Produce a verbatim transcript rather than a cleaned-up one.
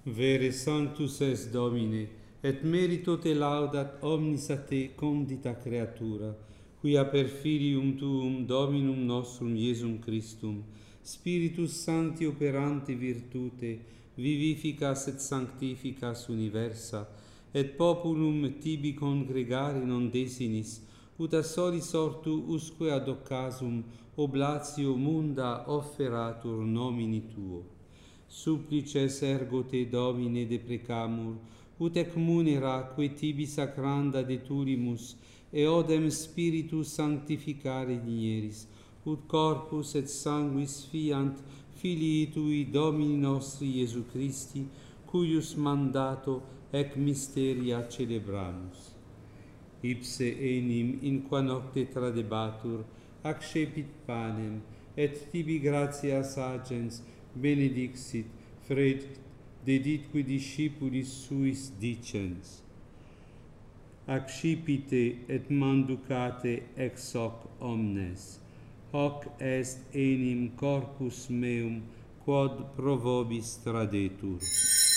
Vere sanctus es Domine, et merito te laudat omnis a te condita creatura, quia per filium tuum Dominum nostrum Iesum Christum, Spiritus Sancti operante virtute, vivificas et sanctificas universa, et populum tibi congregare non desinis, ut a soli sortu usque ad occasum oblatio munda offeratur nomini tuo. Supplices ergo te, Domine, deprecamur, ut ec muneraque tibi sacranda de turimus, e odem Spiritus sanctificare digneris, ut corpus et sanguis fiant Filii Tui Domini nostri Iesu Christi, cuius mandato ec mysteria celebramus. Ipse enim in qua nocte tradebatur, accepit panem, et tibi gratias agens benedixit, fred deditque discipulis suis dicens. Accipite et manducate ex hoc omnes. Hoc est enim corpus meum quod pro vobis tradetur.